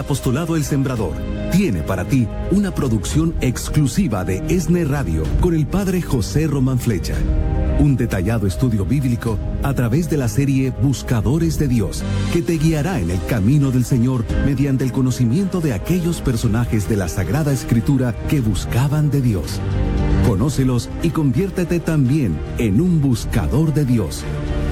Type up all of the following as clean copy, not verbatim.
apostolado El Sembrador tiene para ti una producción exclusiva de ESNE Radio con el Padre José Román Flecha. Un detallado estudio bíblico a través de la serie Buscadores de Dios, que te guiará en el camino del Señor mediante el conocimiento de aquellos personajes de la Sagrada Escritura que buscaban de Dios. Conócelos y conviértete también en un buscador de Dios.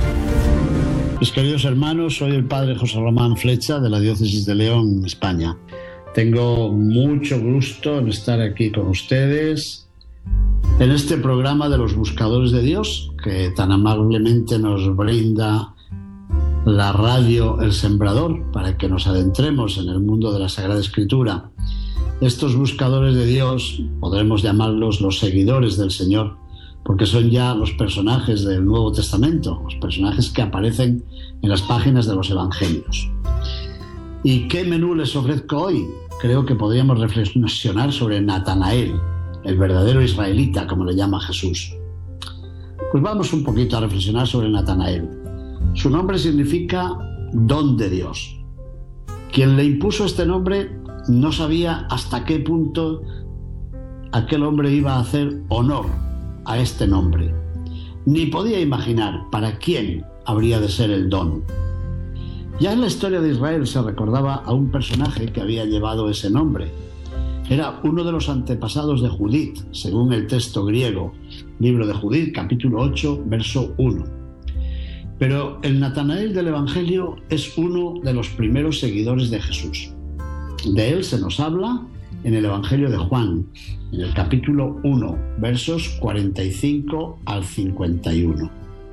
Mis queridos hermanos, soy el Padre José Román Flecha de la Diócesis de León, España. Tengo mucho gusto en estar aquí con ustedes en este programa de los Buscadores de Dios que tan amablemente nos brinda la radio El Sembrador para que nos adentremos en el mundo de la Sagrada Escritura. Estos buscadores de Dios podremos llamarlos los seguidores del Señor, porque son ya los personajes del Nuevo Testamento, los personajes que aparecen en las páginas de los Evangelios. ¿Y qué menú les ofrezco hoy? Creo que podríamos reflexionar sobre Natanael, el verdadero israelita, como le llama Jesús. Pues vamos un poquito a reflexionar sobre Natanael. Su nombre significa don de Dios. Quien le impuso este nombre no sabía hasta qué punto aquel hombre iba a hacer honor a este nombre, ni podía imaginar para quién habría de ser el don. Ya en la historia de Israel se recordaba a un personaje que había llevado ese nombre. Era uno de los antepasados de Judith, según el texto griego, libro de Judith, capítulo 8, verso 1. Pero el Natanael del Evangelio es uno de los primeros seguidores de Jesús. De él se nos habla en el Evangelio de Juan, en el capítulo 1, versos 45 al 51.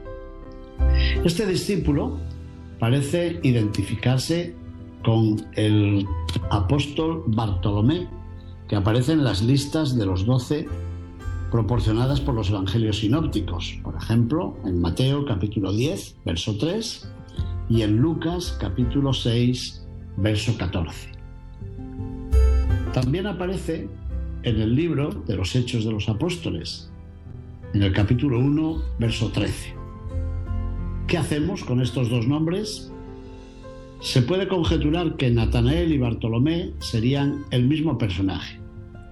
Este discípulo parece identificarse con el apóstol Bartolomé, que aparece en las listas de los 12 proporcionadas por los evangelios sinópticos, por ejemplo, en Mateo capítulo 10, verso 3, y en Lucas capítulo 6, verso 14. También aparece en el libro de los Hechos de los Apóstoles, en el capítulo 1, verso 13. ¿Qué hacemos con estos dos nombres? Se puede conjeturar que Natanael y Bartolomé serían el mismo personaje.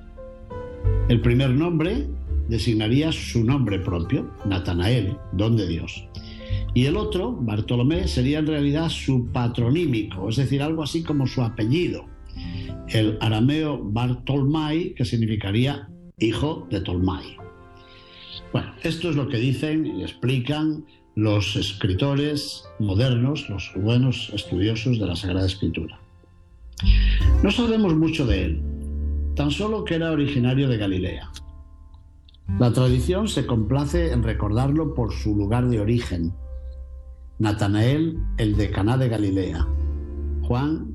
El primer nombre designaría su nombre propio, Natanael, don de Dios. Y el otro, Bartolomé, sería en realidad su patronímico, es decir, algo así como su apellido. El arameo Bartolmai, que significaría hijo de Tolmai. Bueno, esto es lo que dicen y explican los escritores modernos, los buenos estudiosos de la Sagrada Escritura. No sabemos mucho de él, tan solo que era originario de Galilea. La tradición se complace en recordarlo por su lugar de origen, Natanael, el de Caná de Galilea. Juan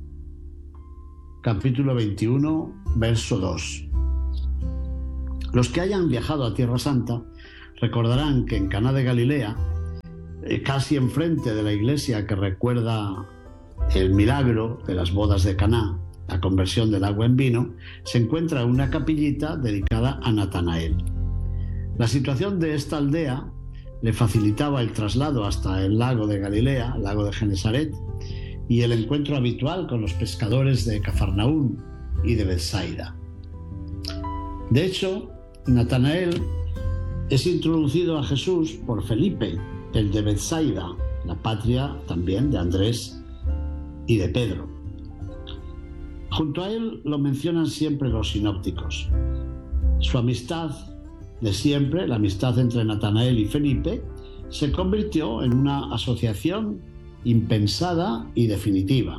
capítulo 21, verso 2. Los que hayan viajado a Tierra Santa recordarán que en Caná de Galilea, casi enfrente de la iglesia que recuerda el milagro de las bodas de Caná, la conversión del agua en vino, se encuentra una capillita dedicada a Natanael. La situación de esta aldea le facilitaba el traslado hasta el lago de Galilea, el lago de Genesaret, y el encuentro habitual con los pescadores de Cafarnaún y de Betsaida. De hecho, Natanael es introducido a Jesús por Felipe, el de Betsaida, la patria también de Andrés y de Pedro. Junto a él lo mencionan siempre los sinópticos. Su amistad de siempre, la amistad entre Natanael y Felipe, se convirtió en una asociación impensada y definitiva.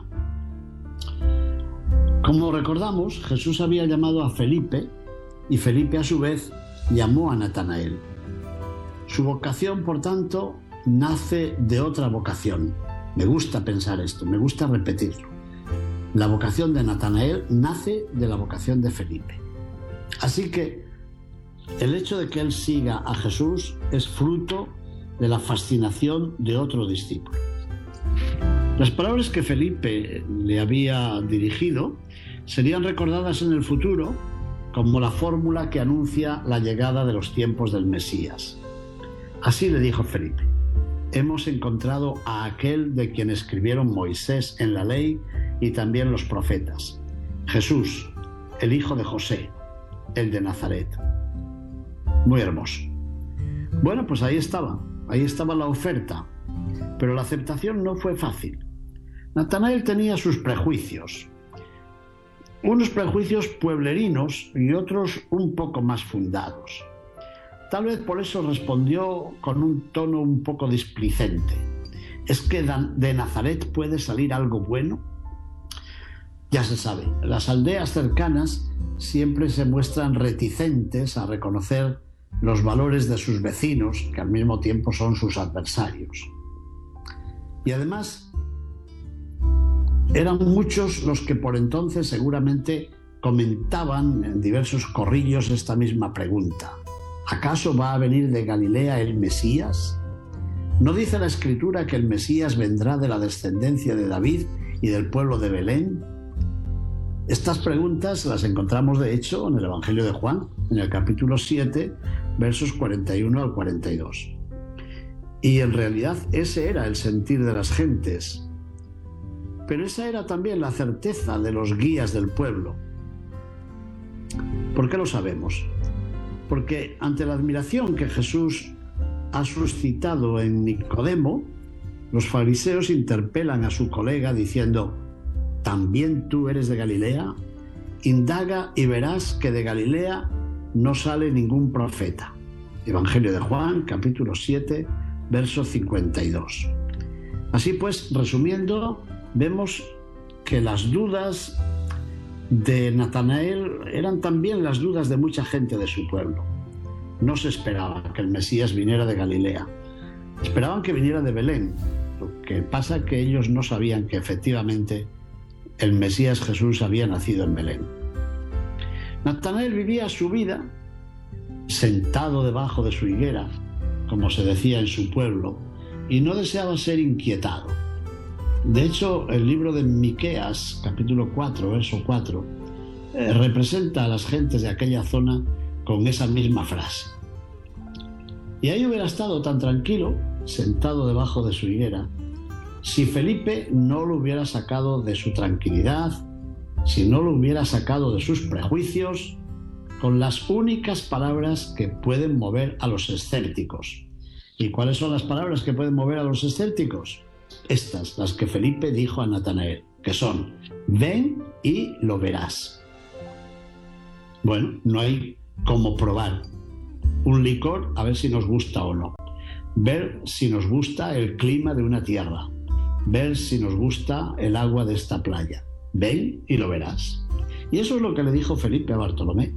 Como recordamos, Jesús había llamado a Felipe y Felipe a su vez llamó a Natanael. Su vocación, por tanto, nace de otra vocación. Me gusta pensar esto, me gusta repetirlo. La vocación de Natanael nace de la vocación de Felipe. Así que el hecho de que él siga a Jesús es fruto de la fascinación de otro discípulo. Las palabras que Felipe le había dirigido serían recordadas en el futuro como la fórmula que anuncia la llegada de los tiempos del Mesías. Así le dijo Felipe: hemos encontrado a aquel de quien escribieron Moisés en la ley y también los profetas. Jesús, el hijo de José, el de Nazaret. Muy hermoso. Bueno, pues ahí estaba la oferta, pero la aceptación no fue fácil. Natanael tenía sus prejuicios, unos prejuicios pueblerinos y otros un poco más fundados. Tal vez por eso respondió con un tono un poco displicente. ¿Es que de Nazaret puede salir algo bueno? Ya se sabe, las aldeas cercanas siempre se muestran reticentes a reconocer los valores de sus vecinos, que al mismo tiempo son sus adversarios. Y además, eran muchos los que por entonces seguramente comentaban en diversos corrillos esta misma pregunta. ¿Acaso va a venir de Galilea el Mesías? ¿No dice la Escritura que el Mesías vendrá de la descendencia de David y del pueblo de Belén? Estas preguntas las encontramos de hecho en el Evangelio de Juan, en el capítulo 7, versos 41 al 42. Y en realidad ese era el sentir de las gentes. Pero esa era también la certeza de los guías del pueblo. ¿Por qué lo sabemos? Porque ante la admiración que Jesús ha suscitado en Nicodemo, los fariseos interpelan a su colega diciendo: ¿también tú eres de Galilea? Indaga y verás que de Galilea no sale ningún profeta. Evangelio de Juan, capítulo 7, verso 52. Así pues, resumiendo, vemos que las dudas de Natanael eran también las dudas de mucha gente de su pueblo. No se esperaba que el Mesías viniera de Galilea. Esperaban que viniera de Belén. Lo que pasa es que ellos no sabían que efectivamente el Mesías Jesús había nacido en Belén. Natanael vivía su vida sentado debajo de su higuera, como se decía en su pueblo, y no deseaba ser inquietado. De hecho, el libro de Miqueas, capítulo 4, verso 4, representa a las gentes de aquella zona con esa misma frase. Y ahí hubiera estado tan tranquilo, sentado debajo de su higuera, si Felipe no lo hubiera sacado de su tranquilidad, si no lo hubiera sacado de sus prejuicios, con las únicas palabras que pueden mover a los escépticos. ¿Y cuáles son las palabras que pueden mover a los escépticos? Estas, las que Felipe dijo a Natanael, que son: ven y lo verás. Bueno, no hay como probar un licor a ver si nos gusta o no, ver si nos gusta el clima de una tierra, ver si nos gusta el agua de esta playa. Ven y lo verás. Y eso es lo que le dijo Felipe a Bartolomé.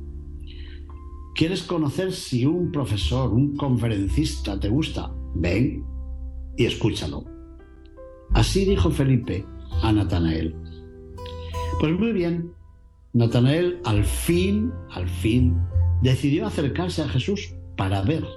¿Quieres conocer si un profesor, un conferencista te gusta? Ven y escúchalo. Así dijo Felipe a Natanael. Pues muy bien, Natanael al fin, decidió acercarse a Jesús para ver.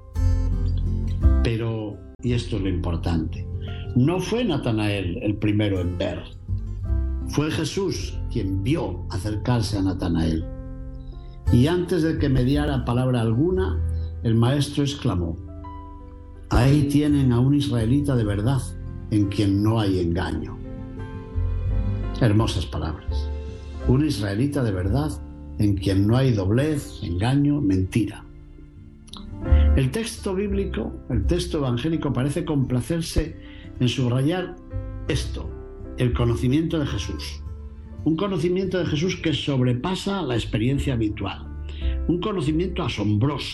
Pero, y esto es lo importante, no fue Natanael el primero en ver. Fue Jesús quien vio acercarse a Natanael. Y antes de que mediara palabra alguna, el maestro exclamó: ahí tienen a un israelita de verdad, en quien no hay engaño. Hermosas palabras. Un israelita de verdad, en quien no hay doblez, engaño, mentira. El texto bíblico, el texto evangélico, parece complacerse en subrayar esto: el conocimiento de Jesús. Un conocimiento de Jesús que sobrepasa la experiencia habitual. Un conocimiento asombroso.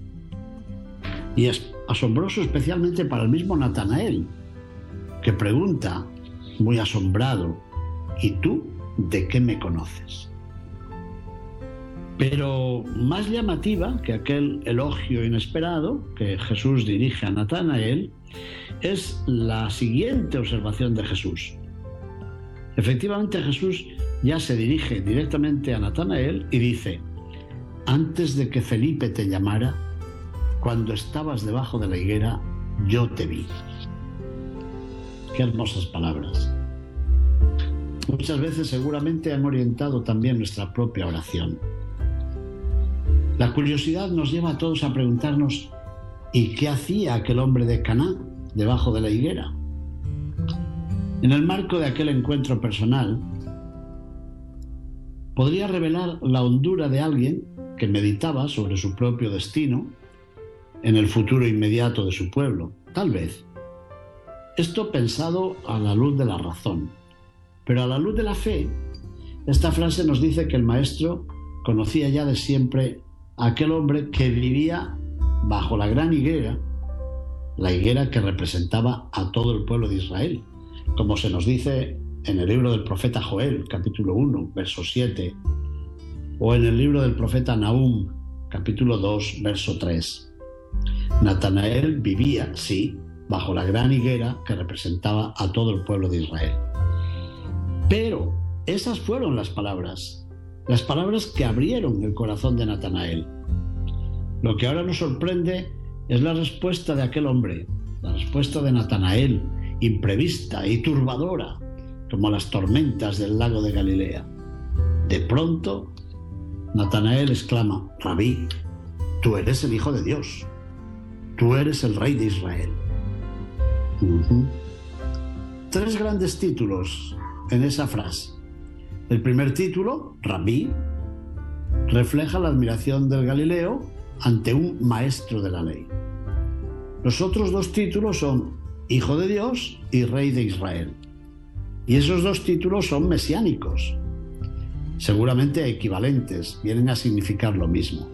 Y es asombroso especialmente para el mismo Natanael, que pregunta, muy asombrado: ¿y tú de qué me conoces? Pero más llamativa que aquel elogio inesperado que Jesús dirige a Natanael es la siguiente observación de Jesús. Efectivamente, Jesús ya se dirige directamente a Natanael y dice: antes de que Felipe te llamara, cuando estabas debajo de la higuera, yo te vi. Qué hermosas palabras. Muchas veces seguramente han orientado también nuestra propia oración. La curiosidad nos lleva a todos a preguntarnos: ¿y qué hacía aquel hombre de Caná debajo de la higuera? En el marco de aquel encuentro personal, podría revelar la hondura de alguien que meditaba sobre su propio destino en el futuro inmediato de su pueblo, tal vez. Esto pensado a la luz de la razón, pero a la luz de la fe, esta frase nos dice que el maestro conocía ya de siempre a aquel hombre que vivía bajo la gran higuera, la higuera que representaba a todo el pueblo de Israel, como se nos dice en el libro del profeta Joel, capítulo 1, verso 7, o en el libro del profeta Nahum, capítulo 2, verso 3. Natanael vivía, sí, bajo la gran higuera que representaba a todo el pueblo de Israel. Pero esas fueron las palabras que abrieron el corazón de Natanael. Lo que ahora nos sorprende es la respuesta de aquel hombre, la respuesta de Natanael, imprevista y turbadora, como las tormentas del lago de Galilea. De pronto, Natanael exclama: Rabí, tú eres el Hijo de Dios, tú eres el Rey de Israel. Tres grandes títulos en esa frase. El primer título, Rabí, refleja la admiración del Galileo ante un maestro de la ley. Los otros dos títulos son Hijo de Dios y Rey de Israel. Y esos dos títulos son mesiánicos, seguramente equivalentes, vienen a significar lo mismo.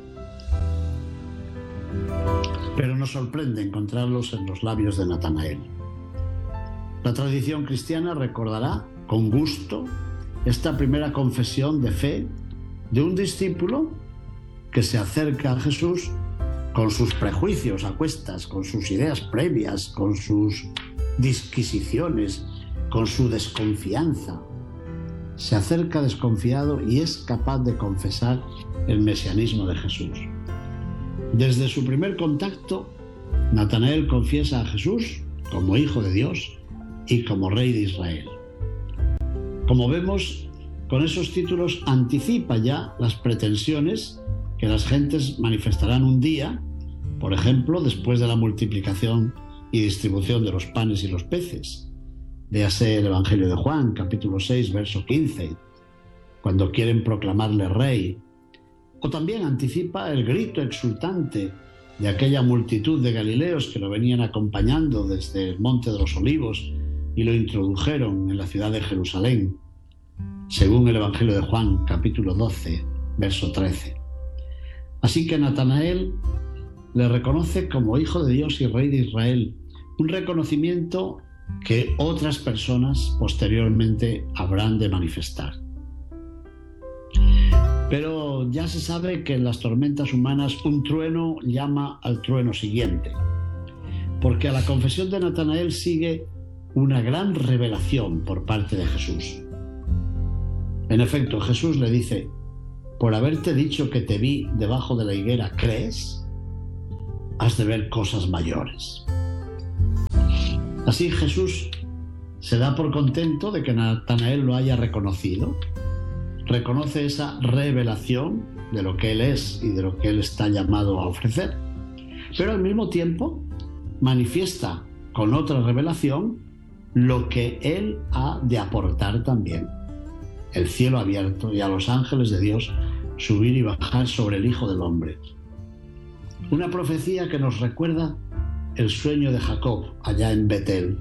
Pero nos sorprende encontrarlos en los labios de Natanael. La tradición cristiana recordará con gusto esta primera confesión de fe de un discípulo que se acerca a Jesús con sus prejuicios a cuestas, con sus ideas previas, con sus disquisiciones, con su desconfianza. Se acerca desconfiado y es capaz de confesar el mesianismo de Jesús. Desde su primer contacto, Natanael confiesa a Jesús como Hijo de Dios y como Rey de Israel. Como vemos, con esos títulos anticipa ya las pretensiones que las gentes manifestarán un día, por ejemplo, después de la multiplicación y distribución de los panes y los peces. Véase el Evangelio de Juan, capítulo 6, verso 15, cuando quieren proclamarle rey. O también anticipa el grito exultante de aquella multitud de galileos que lo venían acompañando desde el Monte de los Olivos y lo introdujeron en la ciudad de Jerusalén, según el Evangelio de Juan, capítulo 12, verso 13. Así que Natanael le reconoce como Hijo de Dios y Rey de Israel, un reconocimiento que otras personas posteriormente habrán de manifestar. Pero ya se sabe que en las tormentas humanas un trueno llama al trueno siguiente, porque a la confesión de Natanael sigue una gran revelación por parte de Jesús. En efecto, Jesús le dice: por haberte dicho que te vi debajo de la higuera, ¿crees? Has de ver cosas mayores. Así Jesús se da por contento de que Natanael lo haya reconocido, reconoce esa revelación de lo que él es y de lo que él está llamado a ofrecer, pero al mismo tiempo manifiesta con otra revelación lo que él ha de aportar también: el cielo abierto y a los ángeles de Dios subir y bajar sobre el Hijo del Hombre. Una profecía que nos recuerda el sueño de Jacob allá en Betel.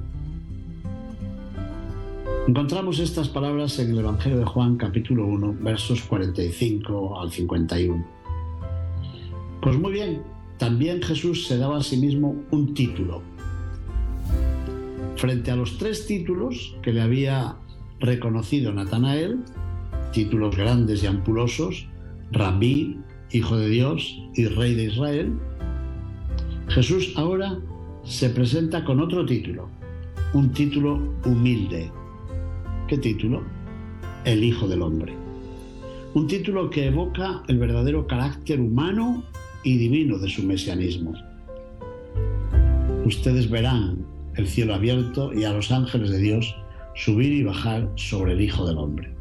Encontramos estas palabras en el Evangelio de Juan, capítulo 1, versos 45 al 51. Pues muy bien, también Jesús se daba a sí mismo un título. Frente a los tres títulos que le había reconocido Natanael, títulos grandes y ampulosos, Rabí, Hijo de Dios y Rey de Israel, Jesús ahora se presenta con otro título, un título humilde. ¿Qué título? El Hijo del Hombre. Un título que evoca el verdadero carácter humano y divino de su mesianismo. Ustedes verán el cielo abierto y a los ángeles de Dios subir y bajar sobre el Hijo del Hombre.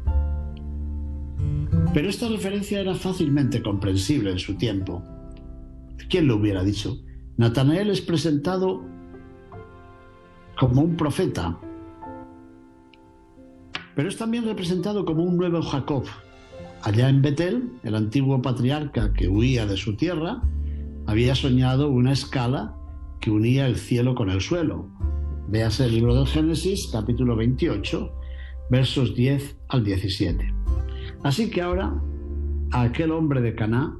Pero esta referencia era fácilmente comprensible en su tiempo. ¿Quién lo hubiera dicho? Natanael es presentado como un profeta, pero es también representado como un nuevo Jacob. Allá en Betel, el antiguo patriarca que huía de su tierra había soñado una escala que unía el cielo con el suelo. Véase el libro del Génesis, capítulo 28, versos 10 al 17. Así que ahora, a aquel hombre de Caná,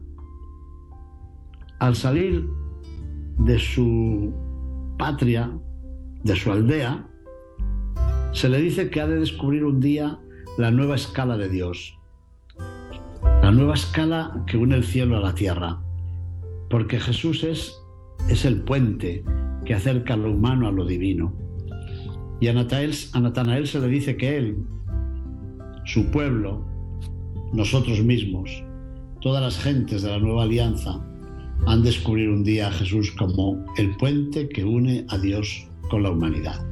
al salir de su patria, de su aldea, se le dice que ha de descubrir un día la nueva escala de Dios, la nueva escala que une el cielo a la tierra, porque Jesús es el puente que acerca lo humano a lo divino. Y a Natanael se le dice que él, su pueblo, nosotros mismos, todas las gentes de la nueva alianza, han de descubrir un día a Jesús como el puente que une a Dios con la humanidad.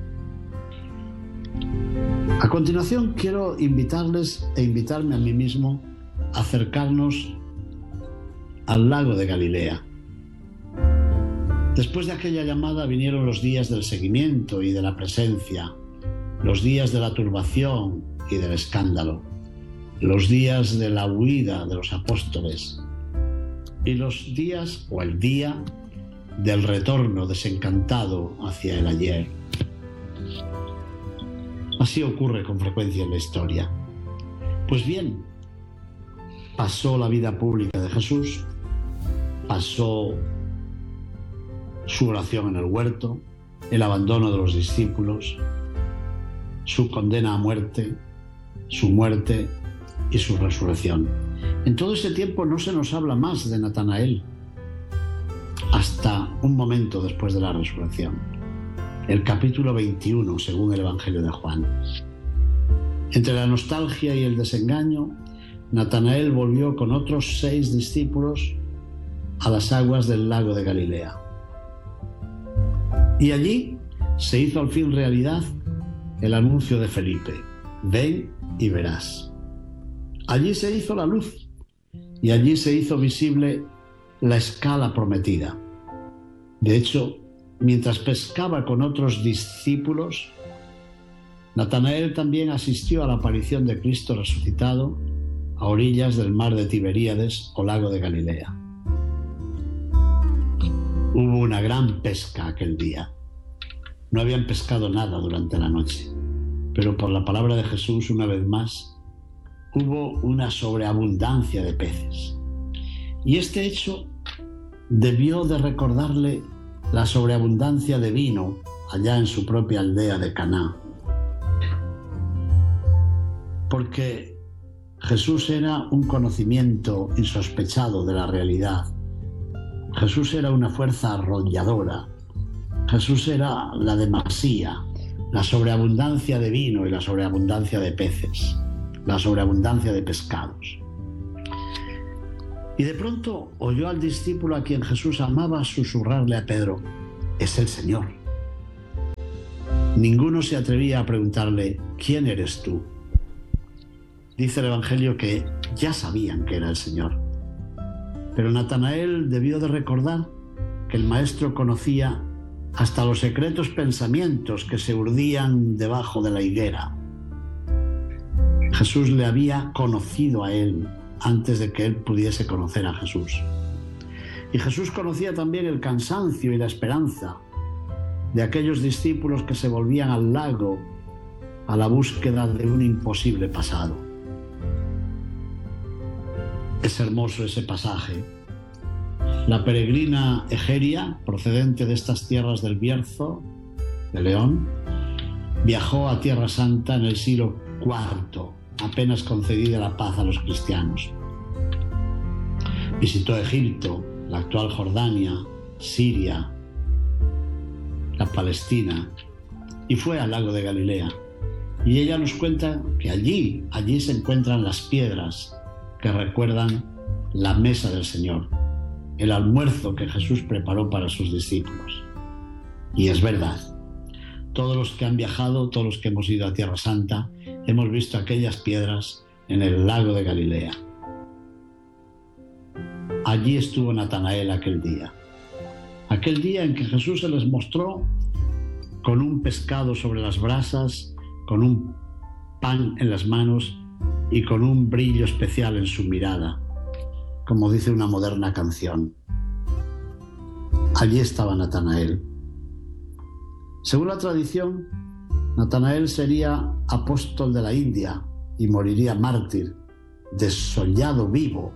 A continuación quiero invitarles e invitarme a mí mismo a acercarnos al lago de Galilea. Después de aquella llamada vinieron los días del seguimiento y de la presencia, los días de la turbación y del escándalo, los días de la huida de los apóstoles y los días o el día del retorno desencantado hacia el ayer. Así ocurre con frecuencia en la historia. Pues bien, pasó la vida pública de Jesús, pasó su oración en el huerto, el abandono de los discípulos, su condena a muerte, su muerte y su resurrección. En todo ese tiempo no se nos habla más de Natanael, hasta un momento después de la resurrección. El capítulo 21, según el Evangelio de Juan. Entre la nostalgia y el desengaño, Natanael volvió con otros 6 discípulos a las aguas del lago de Galilea. Y allí se hizo al fin realidad el anuncio de Felipe: ven y verás. Allí se hizo la luz y allí se hizo visible la escala prometida. De hecho, mientras pescaba con otros discípulos, Natanael también asistió a la aparición de Cristo resucitado a orillas del mar de Tiberíades o lago de Galilea. Hubo una gran pesca aquel día. No habían pescado nada durante la noche, pero por la palabra de Jesús, una vez más, hubo una sobreabundancia de peces. Y este hecho debió de recordarle la sobreabundancia de vino allá en su propia aldea de Caná. Porque Jesús era un conocimiento insospechado de la realidad. Jesús era una fuerza arrolladora. Jesús era la demasía, la sobreabundancia de vino y la sobreabundancia de peces, la sobreabundancia de pescados. Y de pronto oyó al discípulo a quien Jesús amaba susurrarle a Pedro: es el Señor. Ninguno se atrevía a preguntarle: ¿quién eres tú? Dice el Evangelio que ya sabían que era el Señor. Pero Natanael debió de recordar que el Maestro conocía hasta los secretos pensamientos que se urdían debajo de la higuera. Jesús le había conocido a él antes de que él pudiese conocer a Jesús. Y Jesús conocía también el cansancio y la esperanza de aquellos discípulos que se volvían al lago a la búsqueda de un imposible pasado. Es hermoso ese pasaje. La peregrina Egeria, procedente de estas tierras del Bierzo, de León, viajó a Tierra Santa en el siglo IV, apenas concedida la paz a los cristianos. Visitó Egipto, la actual Jordania, Siria, la Palestina, y fue al lago de Galilea. Y ella nos cuenta que allí se encuentran las piedras que recuerdan la mesa del Señor, el almuerzo que Jesús preparó para sus discípulos. Y es verdad, todos los que han viajado, todos los que hemos ido a Tierra Santa, hemos visto aquellas piedras en el lago de Galilea. Allí estuvo Natanael aquel día en que Jesús se les mostró con un pescado sobre las brasas, con un pan en las manos y con un brillo especial en su mirada, como dice una moderna canción. Allí estaba Natanael. Según la tradición, Natanael sería apóstol de la India y moriría mártir, desollado vivo.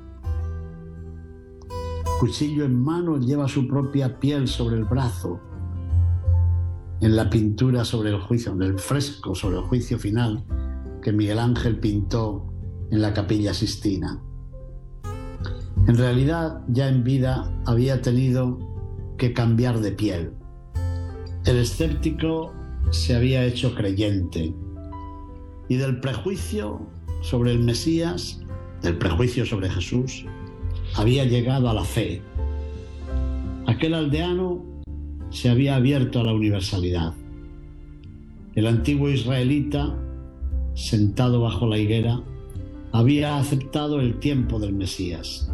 Cuchillo en mano, lleva su propia piel sobre el brazo. En la pintura sobre el juicio, en el fresco sobre el juicio final que Miguel Ángel pintó en la Capilla Sistina. En realidad, ya en vida había tenido que cambiar de piel. El escéptico se había hecho creyente y del prejuicio sobre el Mesías, del prejuicio sobre Jesús, había llegado a la fe. Aquel aldeano se había abierto a la universalidad. El antiguo israelita, sentado bajo la higuera, había aceptado el tiempo del Mesías.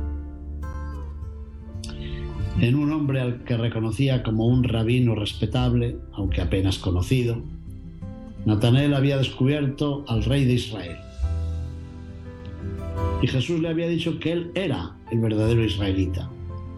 En un hombre al que reconocía como un rabino respetable, aunque apenas conocido, Natanael había descubierto al rey de Israel. Y Jesús le había dicho que él era el verdadero israelita.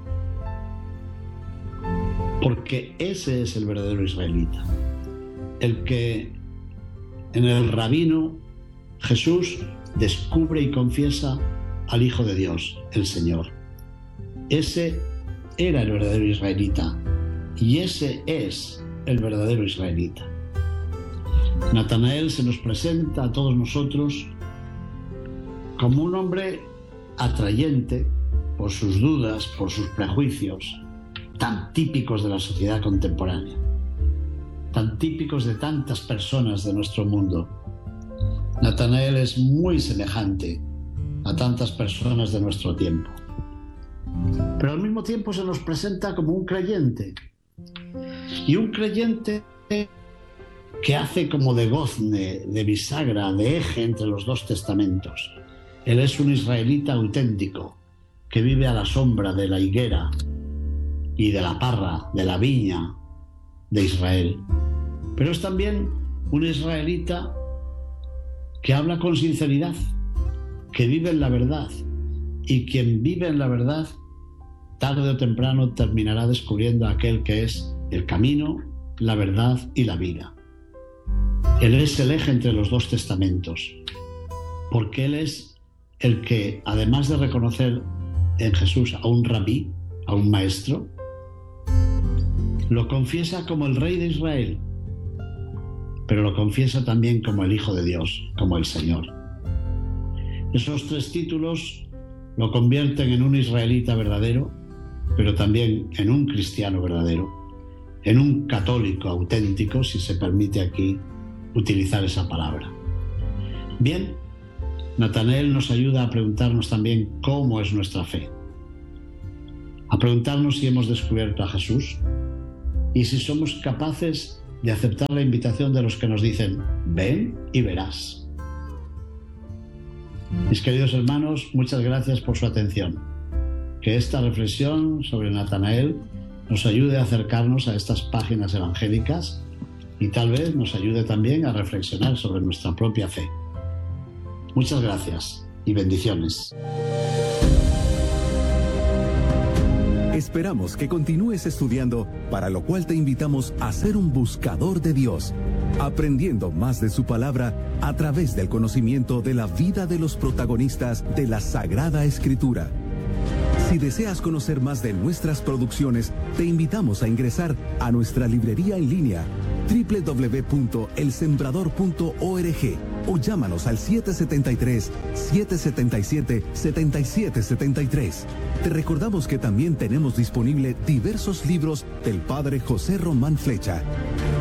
Porque ese es el verdadero israelita. El que en el rabino Jesús descubre y confiesa al Hijo de Dios, el Señor. Ese era el verdadero israelita y ese es el verdadero israelita. Natanael se nos presenta a todos nosotros como un hombre atrayente por sus dudas, por sus prejuicios, tan típicos de la sociedad contemporánea, tan típicos de tantas personas de nuestro mundo. Natanael es muy semejante a tantas personas de nuestro tiempo. Pero al mismo tiempo se nos presenta como un creyente. Y un creyente que hace como de gozne, de bisagra, de eje entre los dos testamentos. Él es un israelita auténtico, que vive a la sombra de la higuera y de la parra, de la viña de Israel. Pero es también un israelita que habla con sinceridad, que vive en la verdad. Y quien vive en la verdad, tarde o temprano terminará descubriendo a aquel que es el camino, la verdad y la vida. Él es el eje entre los dos testamentos, porque Él es el que, además de reconocer en Jesús a un rabí, a un maestro, lo confiesa como el rey de Israel, pero lo confiesa también como el Hijo de Dios, como el Señor. Esos tres títulos lo convierten en un israelita verdadero, pero también en un cristiano verdadero, en un católico auténtico, si se permite aquí utilizar esa palabra. Bien, Natanael nos ayuda a preguntarnos también cómo es nuestra fe, a preguntarnos si hemos descubierto a Jesús y si somos capaces de aceptar la invitación de los que nos dicen, ven y verás. Mis queridos hermanos, muchas gracias por su atención. Que esta reflexión sobre Natanael nos ayude a acercarnos a estas páginas evangélicas y tal vez nos ayude también a reflexionar sobre nuestra propia fe. Muchas gracias y bendiciones. Esperamos que continúes estudiando, para lo cual te invitamos a ser un buscador de Dios, aprendiendo más de su palabra a través del conocimiento de la vida de los protagonistas de la Sagrada Escritura. Si deseas conocer más de nuestras producciones, te invitamos a ingresar a nuestra librería en línea www.elsembrador.org o llámanos al 773-777-7773. Te recordamos que también tenemos disponible diversos libros del Padre José Román Flecha.